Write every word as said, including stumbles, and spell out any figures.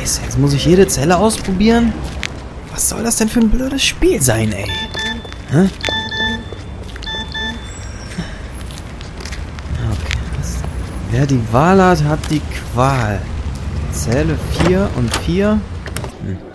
Scheiße, jetzt muss ich jede Zelle ausprobieren? Was soll das denn für ein blödes Spiel sein, ey? Hä? Okay, was? Wer die Wahl hat, hat die Qual. Zähle vier und vier. Hm.